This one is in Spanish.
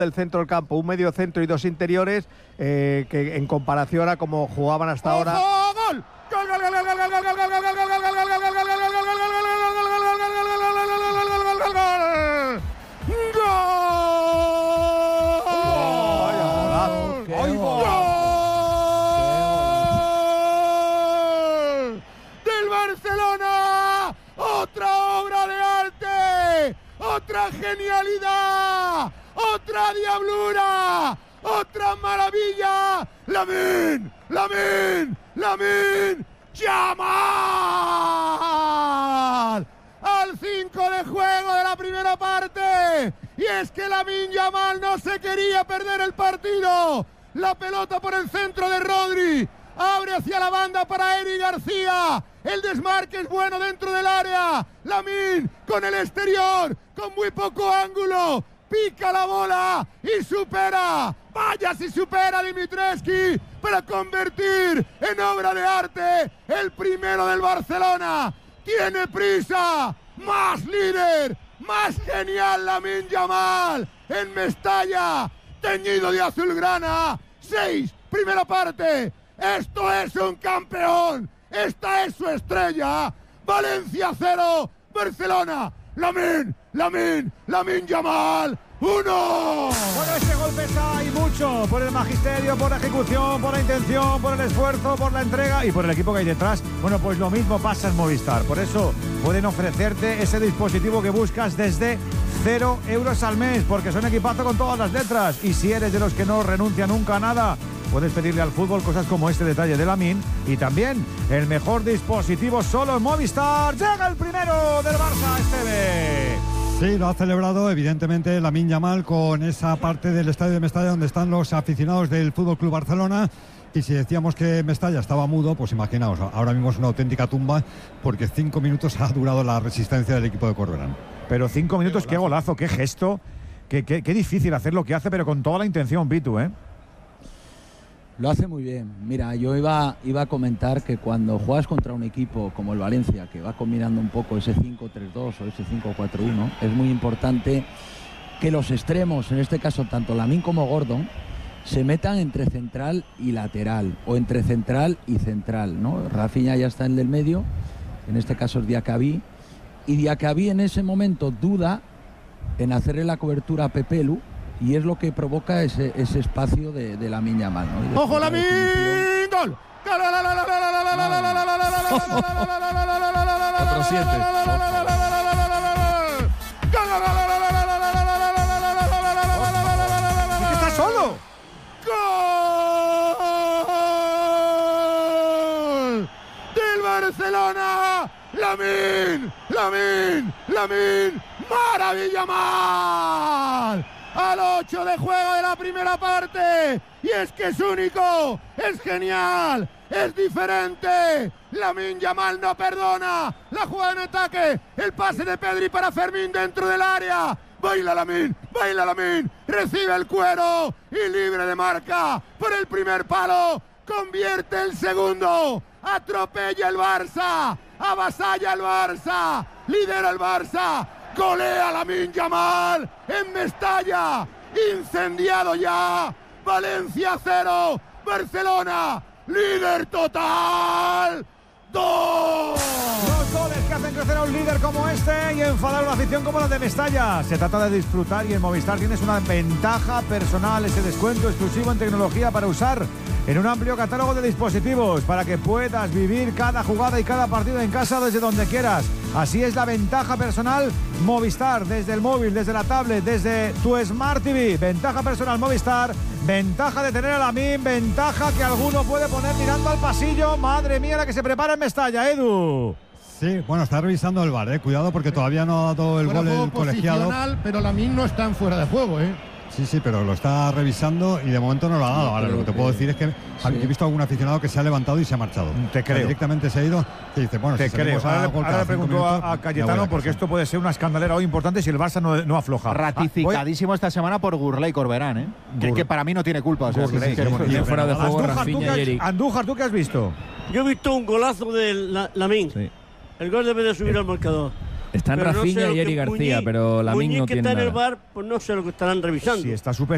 del centro del campo, un medio centro y dos interiores, que en comparación a como jugaban hasta ahora. ¡Gol! ¡Gol, gol, gol, gol, gol, gol, gol, gol, gol, gol, gol, del Barcelona! ¡Otra obra de arte! ¡Otra genialidad! ¡Otra diablura! ¡Otra maravilla! ¡Lamine! ¡Lamine! ¡Lamine! ¡Yamal! Al 5 de juego de la primera parte. Y es que Lamine Yamal no se quería perder el partido. La pelota por el centro de Rodri. Abre hacia la banda para Eric García. El desmarque es bueno dentro del área. Lamine con el exterior, con muy poco ángulo. Pica la bola y supera. Vaya si supera a Dimitrescu para convertir en obra de arte el primero del Barcelona. Tiene prisa. Más líder, más genial Lamine Yamal en Mestalla, teñido de azulgrana. 6, primera parte. Esto es un campeón. Esta es su estrella. Valencia 0, Barcelona. Lamine Yamal 1. Por ese golpe está y mucho, por el magisterio, por la ejecución, por la intención, por el esfuerzo, por la entrega y por el equipo que hay detrás. Bueno, pues lo mismo pasa en Movistar. Por eso pueden ofrecerte ese dispositivo que buscas desde 0 euros al mes, porque son equipazo con todas las letras. Y si eres de los que no renuncia nunca a nada, puedes pedirle al fútbol cosas como este detalle de Lamine. Y también el mejor dispositivo solo en Movistar. Llega el primero del Barça, Esteve. Sí, lo ha celebrado evidentemente Lamine Yamal con esa parte del estadio de Mestalla donde están los aficionados del FC Barcelona. Y si decíamos que Mestalla estaba mudo, pues imaginaos, ahora mismo es una auténtica tumba porque 5 minutos ha durado la resistencia del equipo de Corberán. Pero 5 minutos, qué golazo, qué gesto, qué difícil hacer lo que hace, pero con toda la intención, Pitu, ¿eh? Lo hace muy bien. Mira, yo iba a comentar que cuando juegas contra un equipo como el Valencia, que va combinando un poco ese 5-3-2 o ese 5-4-1, es muy importante que los extremos, en este caso tanto Lamine como Gordon, se metan entre central y lateral, o entre central y central, ¿no? Rafinha ya está en el medio, en este caso es Diakabi, y Diakabi en ese momento duda en hacerle la cobertura a Pepelu, y es lo que provoca ese espacio de Lamine Yamal, ¿no? ¡Ojo, Lamine! ¡Gol! Otro 7. ¡Está solo! ¡Gol! ¡Del Barcelona! ¡Lamine! ¡Maravilla mal! Al 8 de juego de la primera parte. Y es que es único, es genial, es diferente. Lamine Yamal no perdona. La jugada en ataque, el pase de Pedri para Fermín dentro del área. Baila Lamine. Recibe el cuero y libre de marca por el primer palo. Convierte el segundo. Atropella el Barça. Avasalla el Barça. Lidera el Barça. Golea Lamine Yamal en Mestalla. Incendiado ya. Valencia 0, Barcelona líder total. 2. Dos goles que hacen crecer a un líder como este y enfadar a una afición como la de Mestalla. Se trata de disfrutar y en Movistar tienes una ventaja personal, ese descuento exclusivo en tecnología para usar en un amplio catálogo de dispositivos para que puedas vivir cada jugada y cada partido en casa desde donde quieras. Así es la ventaja personal Movistar, desde el móvil, desde la tablet, desde tu Smart TV. Ventaja personal Movistar, ventaja de tener a Lamine, ventaja que alguno puede poner mirando al pasillo. Madre mía la que se prepara en Mestalla, Edu. Sí, bueno, está revisando el VAR, cuidado porque todavía no ha dado el gol el colegiado. Pero Lamine no está en fuera de juego, Sí, pero lo está revisando y de momento no lo ha dado. Ahora lo que te puedo decir es que he visto a algún aficionado que se ha levantado y se ha marchado. Te creo. Directamente se ha ido y dice, bueno, te si creo. Ahora le pregunto a Cayetano porque esto puede ser una escandalera hoy importante si el Barça no afloja. Ratificadísimo esta semana por Gurley y Corberán, que para mí no tiene culpa. O sea, fuera de juego Rafinha y Eric. Andújar, ¿tú qué has visto? Yo he visto un golazo de Lamine. Sí. El gol debe de subir al marcador. Están Rafinha y Eric García, pero Lamine no tiene que está nada. en el VAR, pues no sé lo que estarán revisando. Sí, está súper